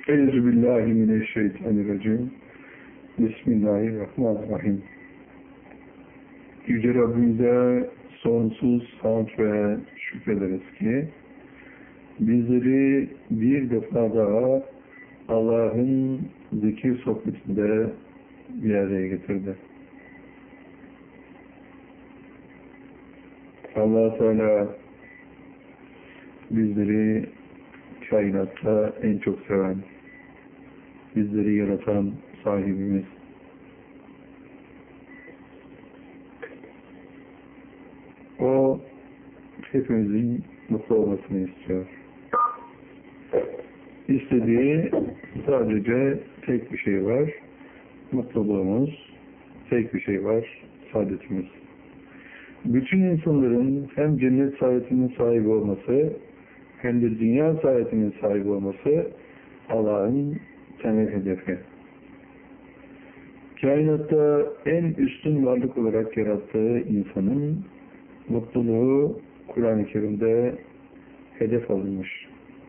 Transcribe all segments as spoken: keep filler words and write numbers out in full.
Euzubillahimineşşeytanirracim. Bismillahirrahmanirrahim. Yüce Rabbimize sonsuz hamd ve şükrederiz ki bizleri bir defa daha Allah'ın zikir sohbetinde bir araya getirdi. Allah Teala bizleri kainatta en çok seven, bizleri yaratan sahibimiz. O hepimizin mutlu olmasını istiyor. İstediği sadece tek bir şey var. Mutluluğumuz, tek bir şey var. Saadetimiz. Bütün insanların hem cennet saadetinin sahibi olması hem de dünya saadetinin sahibi olması Allah'ın temel hedefi. Kainatta en üstün varlık olarak yarattığı insanın mutluluğu Kur'an-ı Kerim'de hedef alınmış.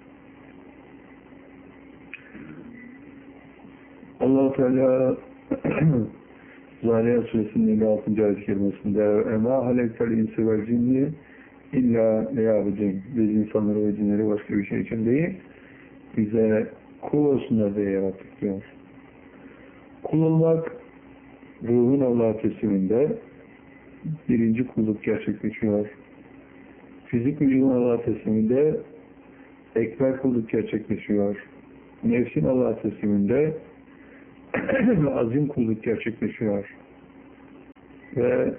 Allah-u Teala Zariyat Suresinin elli altıncı ayet-i kerimesinde اَمَا هَلَكَّ الْاِنْسِ وَالْجِنِّ اِلَّا لِيَعْبُدُونَ Biz insanları ve cinleri başka bir şey için değil, bize kul olsunlar diye yarattık diyor. Kul olmak, ruhun Allah'a tesliminde birinci kulluk gerçekleşiyor. Fizik vücudun Allah'a tesliminde ekber kulluk gerçekleşiyor. Nefsin Allah'a tesliminde azim kulluk gerçekleşiyor. Ve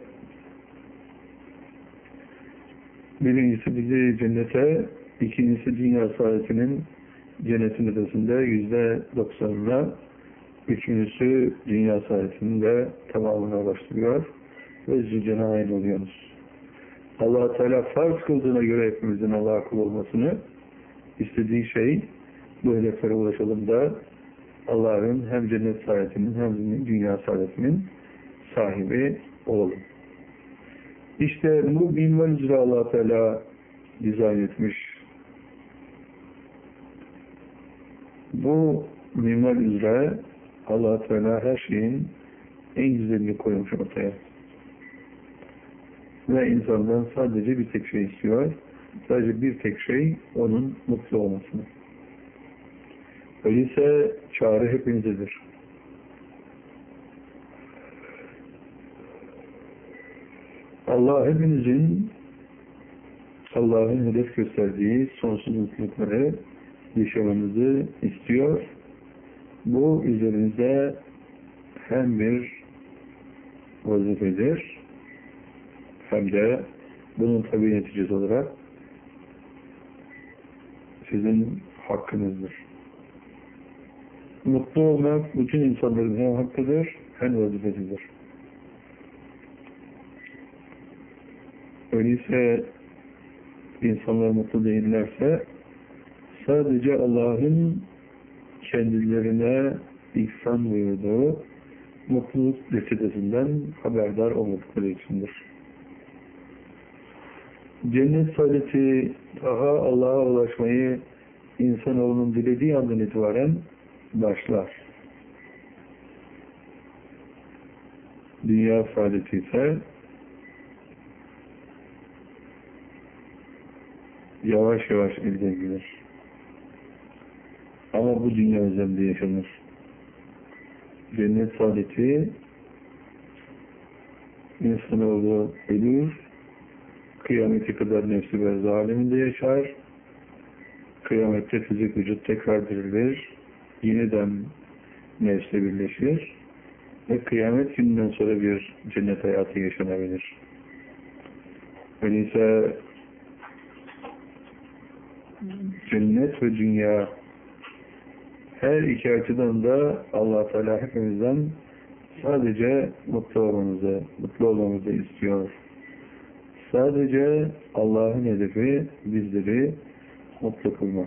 birincisi bizi cennete, ikincisi dünya saadetinin cennetin ötesinde yüzde doksanına, üçüncüsü dünya saadetinin de tamamına ulaştırıyor ve züccana ait oluyoruz. Allah-u Teala farz kıldığına göre hepimizin Allah'a kul olmasını istediği şey, bu hedeflere ulaşalım da Allah'ın hem cennet saadetinin hem dünya saadetinin sahibi olalım. İşte bu minval üzere Allah-u Teala dizayn etmiş. Bu minval üzere Allah-u Teala her şeyin en güzelini koymuş ortaya. Ve insandan sadece bir tek şey istiyor. Sadece bir tek şey onun mutlu olmasını. Öyleyse çağrı hepinizedir. Allah hepinizin Allah'ın hedef gösterdiği sonsuz mutlulukları yaşamanızı istiyor. Bu üzerinize hem bir vazifedir hem de bunun tabi neticesi olarak sizin hakkınızdır. Mutlu olmak bütün insanların hem hakkıdır hem vazifesidir. Öyleyse insanlar mutlu değillerse sadece Allah'ın kendilerine ihsan buyurduğu mutluluk reçetesinden haberdar olmadıkları içindir. Cennet saadeti daha Allah'a ulaşmayı insanoğlunun dilediği andan itibaren başlar. Dünya saadeti ise yavaş yavaş elde edilir. Ama bu dünya özelliği yaşanır. Cennet saadeti insanoğlu ölür, kıyamete kadar nefsi ve zaliminde yaşar, kıyamette fizik vücut tekrar dirilir, yeniden nefsle birleşir ve kıyamet gününden sonra bir cennet hayatı yaşanabilir. Öyleyse cennet ve dünya her iki açıdan da Allah Teala hepimizden sadece mutlu olmamızı, mutlu olmamızı istiyor. Sadece Allah'ın hedefi bizleri mutlu kılmak.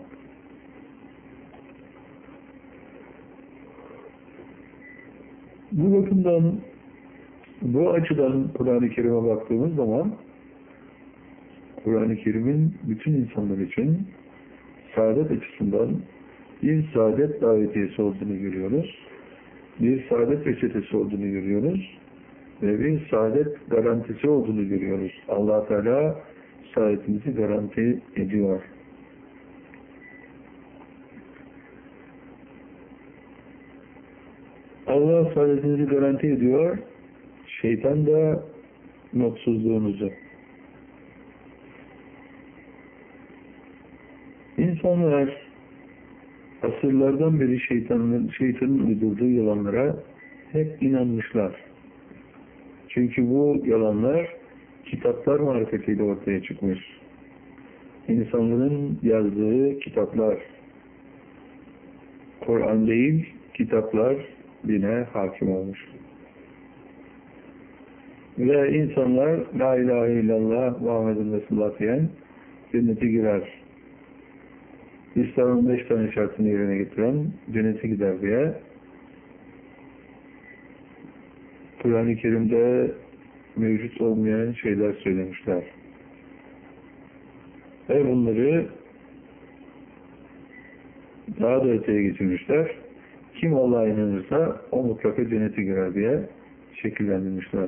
Bu bakımdan, bu açıdan Kur'an-ı Kerim'e baktığımız zaman Kur'an-ı Kerim'in bütün insanlar için saadet açısından bir saadet davetiyesi olduğunu görüyoruz. Bir saadet reçetesi olduğunu görüyoruz. Ve bir saadet garantisi olduğunu görüyoruz. Allah Teala saadetimizi garanti ediyor. Allah saadetinizi garanti ediyor. Şeytan da mutsuzluğunuzu. İnsanlar asırlardan beri şeytanın, şeytanın uydurduğu yalanlara hep inanmışlar. Çünkü bu yalanlar kitaplar marifetiyle ortaya çıkmış. İnsanların yazdığı kitaplar, Kur'an değil, kitaplar dine hakim olmuş. Ve insanlar La ilahe illallah Muhammedun Resulullah diyen cennete girer. İslam'ın beş tane şartını yerine getiren cennete gider diye Kur'an-ı Kerim'de mevcut olmayan şeyler söylemişler. Ve bunları daha da öteye getirmişler. Kim Allah'a inanırsa o mutlaka cennete girer diye şekillendirmişler.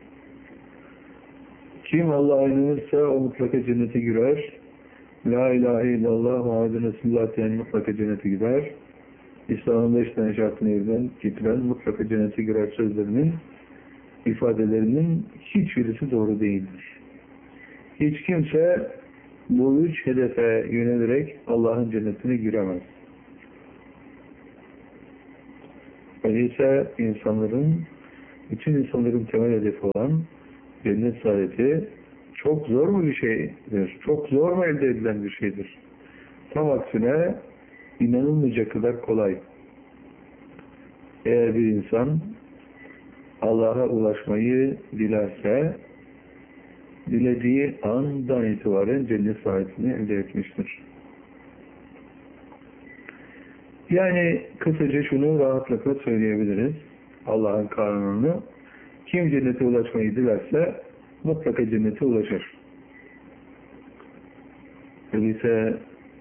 Kim Allah'a inanırsa o mutlaka cennete girer. La ilahe illallah Muhammedun Resulullah diyen mutlaka cennete gider. İslam'ın beş tane şartını yerine getiren mutlaka cennete girer sözlerinin ifadelerinin hiçbirisi doğru değildir. Hiç kimse bu üç hedefe yönelerek Allah'ın cennetine giremez. Öyleyse insanların, bütün insanların temel hedefi olan cennet saadeti çok zor mu bir şeydir? Çok zor mu elde edilen bir şeydir? Tam aksine inanılmayacak kadar kolay. Eğer bir insan Allah'a ulaşmayı dilerse dilediği andan itibaren cennet saadetini elde etmiştir. Yani kısaca şunu rahatlıkla söyleyebiliriz. Allah'ın kanununu kim cennete ulaşmayı dilerse mutlaka cennete ulaşır. Öyleyse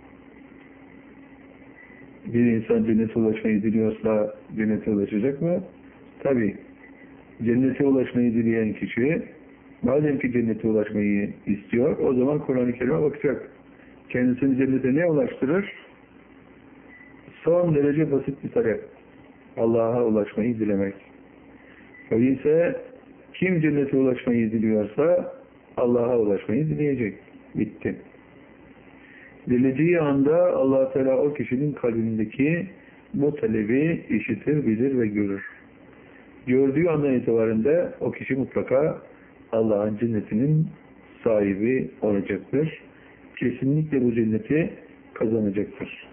bir insan cennete ulaşmayı diliyorsa cennete ulaşacak mı? Tabii. Cennete ulaşmayı dileyen kişi madem ki cennete ulaşmayı istiyor, o zaman Kur'an-ı Kerim'e bakacak. Kendisini cennete ne ulaştırır? Son derece basit bir talep. Allah'a ulaşmayı dilemek. Öyleyse kim cennete ulaşmayı diliyorsa Allah'a ulaşmayı dileyecek. Bitti. Dilediği anda Allah Teala o kişinin kalbindeki bu talebi işitir, bilir ve görür. Gördüğü andan itibaren de o kişi mutlaka Allah'ın cennetinin sahibi olacaktır. Kesinlikle bu cenneti kazanacaktır.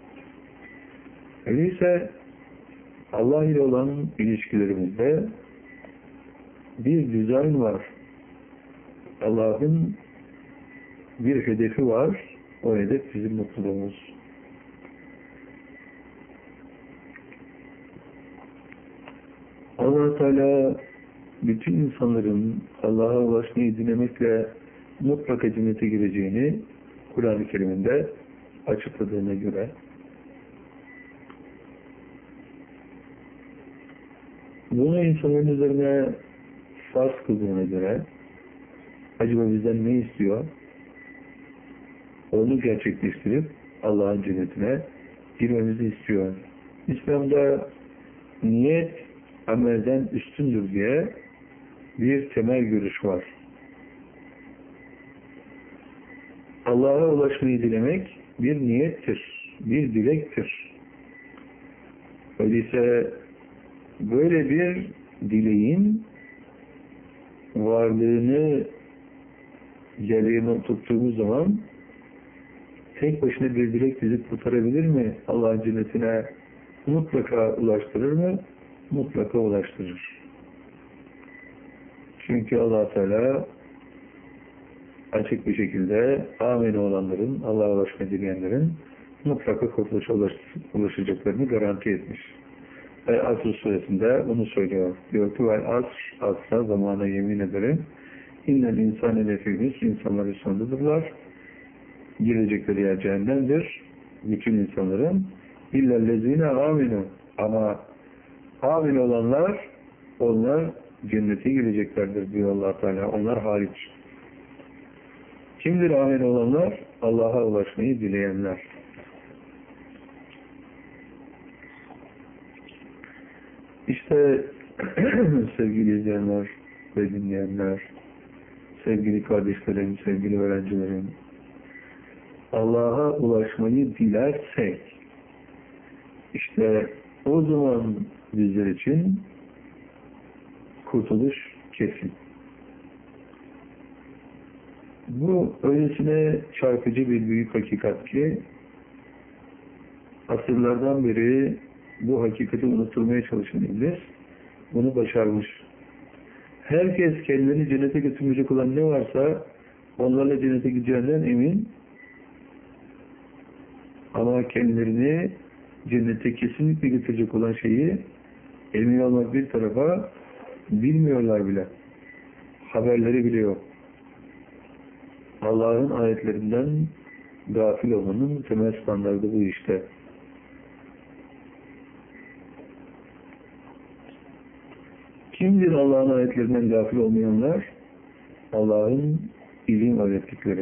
Öyleyse Allah ile olan ilişkilerimizde bir dizayn var. Allah'ın bir hedefi var. O hedef bizim mutluluğumuz. Allah Teala bütün insanların Allah'a ulaşmayı dilemekle mutlaka cennete gireceğini Kur'an-ı Kerim'inde açıkladığına göre bunu insanların üzerine farz kıldığına göre acaba bizden ne istiyor? Onu gerçekleştirip Allah'ın cennetine girmemizi istiyor. İslam'da niyet amelden üstündür diye bir temel görüş var. Allah'a ulaşmayı dilemek bir niyettir, bir dilektir. Öyleyse böyle bir dileğin varlığını yerine tuttuğumuz zaman tek başına bir dilek bizi kurtarabilir mi? Allah'ın cennetine mutlaka ulaştırır mı? Mutlaka ulaştırır. Çünkü Allah Teala açık bir şekilde amin olanların, Allah'a ulaşmayı dileyenlerin mutlaka kurtuluşa ulaşacaklarını garanti etmiş. Ve Asr suresinde bunu söylüyor. Diyor ki vel asr, asra zamana yemin ederim. İnnel insane lefî insanlar üstündedırlar. Girecekleri yer cehennemdir. Bütün insanların illellezine aminu. Ama amin olanlar, onlar cennete gireceklerdir diyor Allah Teala. Onlar hariç. Kimdir amin olanlar? Allah'a ulaşmayı dileyenler. İşte sevgili izleyenler ve dinleyenler, sevgili kardeşlerim, sevgili öğrencilerim, Allah'a ulaşmayı dilersek, işte o zaman bizler için kurtuluş kesin. Bu öylesine çarpıcı bir büyük hakikat ki, asırlardan beri bu hakikati unutturmaya çalışan iblis bunu başarmış. Herkes kendini cennete götürmeyecek olan ne varsa onlarla cennete gideceğinden emin, ama kendilerini cennete kesinlikle götürecek olan şeyi emin olmak bir tarafa, bilmiyorlar bile. Haberleri bile yok. Allah'ın ayetlerinden gafil olmanın temel standardı bu işte. Kimdir Allah'ın ayetlerinden gafil olmayanlar? Allah'ın ilim öğrettikleri.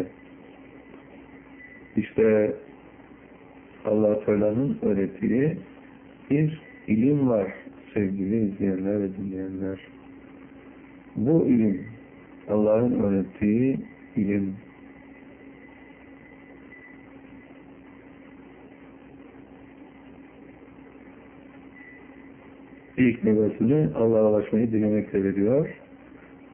İşte Allah Teala'nın öğrettiği bir ilim var sevgili izleyenler ve dinleyenler. Bu ilim, Allah'ın öğrettiği ilim. İlk meyvesini Allah'a ulaşmayı dilemekle veriyor.